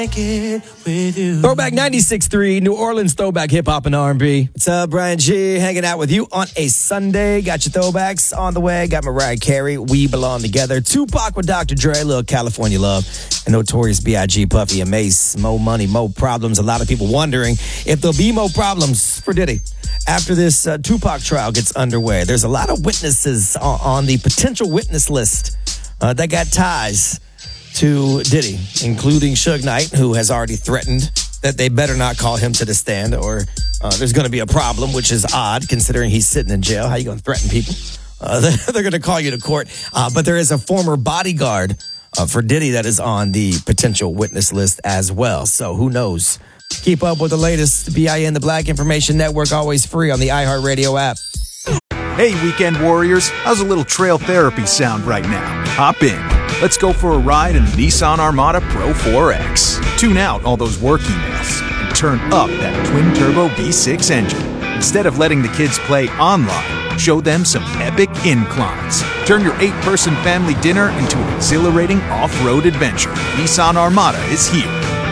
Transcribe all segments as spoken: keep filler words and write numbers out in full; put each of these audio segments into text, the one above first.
With you. Throwback ninety-six point three, New Orleans throwback hip hop and R and B. What's up, Brian G? Hanging out with you on a Sunday. Got your throwbacks on the way. Got Mariah Carey, We Belong Together. Tupac with Doctor Dre, Little California Love. And Notorious B I G, Puffy and Mace. Mo Money, Mo Problems. A lot of people wondering if there'll be Mo Problems for Diddy after this uh, Tupac trial gets underway. There's a lot of witnesses on, on the potential witness list uh, that got ties to Diddy, including Suge Knight, who has already threatened that they better not call him to the stand or uh, there's going to be a problem, which is odd considering he's sitting in jail. How you going to threaten people? Uh, they're going to call you to court. Uh, but there is a former bodyguard uh, for Diddy that is on the potential witness list as well. So who knows? Keep up with the latest. B I N, the Black Information Network, always free on the iHeartRadio app. Hey, weekend warriors, how's a little trail therapy sound right now? Hop in. Let's go for a ride in the Nissan Armada Pro four X. Tune out all those work emails and turn up that twin-turbo V six engine. Instead of letting the kids play online, show them some epic inclines. Turn your eight-person family dinner into an exhilarating off-road adventure. Nissan Armada is here.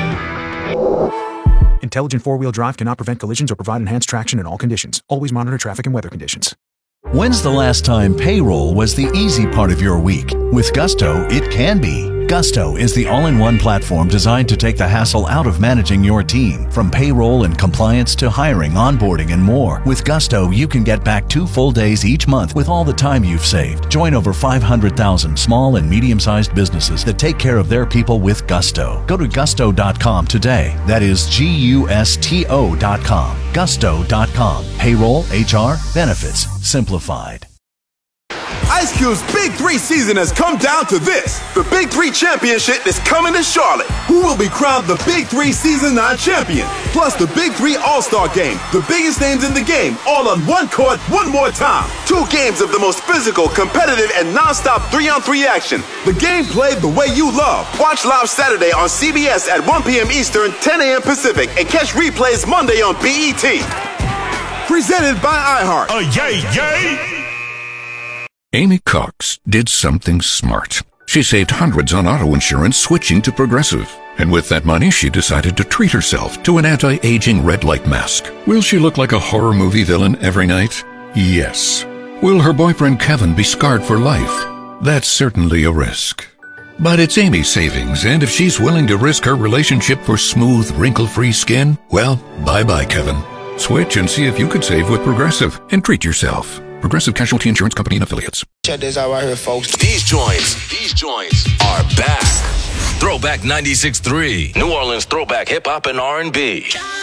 Intelligent four-wheel drive cannot prevent collisions or provide enhanced traction in all conditions. Always monitor traffic and weather conditions. When's the last time payroll was the easy part of your week? With Gusto, it can be. Gusto is the all-in-one platform designed to take the hassle out of managing your team. From payroll and compliance to hiring, onboarding, and more. With Gusto, you can get back two full days each month with all the time you've saved. Join over five hundred thousand small and medium-sized businesses that take care of their people with Gusto. Go to gusto dot com today. That is G U S T O dot com. gusto dot com. Payroll, H R, benefits, simplified. Ice Cube's Big Three season has come down to this. The Big Three Championship is coming to Charlotte. Who will be crowned the Big Three Season nine champion? Plus the Big Three All-Star Game. The biggest names in the game, all on one court, one more time. Two games of the most physical, competitive, and non-stop three-on-three action. The game played the way you love. Watch live Saturday on C B S at one p.m. Eastern, ten a.m. Pacific, and catch replays Monday on B E T. Presented by iHeart. Uh, yay, yay! Amy Cox did something smart. She saved hundreds on auto insurance switching to Progressive. And with that money, she decided to treat herself to an anti-aging red light mask. Will she look like a horror movie villain every night? Yes. Will her boyfriend Kevin be scarred for life? That's certainly a risk. But it's Amy's savings, and if she's willing to risk her relationship for smooth, wrinkle-free skin, well, bye-bye, Kevin. Switch and see if you could save with Progressive and treat yourself. Progressive Casualty Insurance Company and Affiliates. Check this out right here, folks. These joints, these joints are back. Throwback ninety-six point three, New Orleans throwback hip hop and R and B.